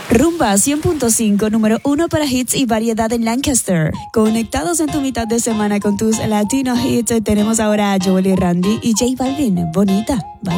Rumba 100.5, número 1 para hits y variedad en Lancaster. Conectados en tu mitad de semana con tus Latino hits, tenemos ahora a Joel y Randy y J Balvin. Bonita. Bye.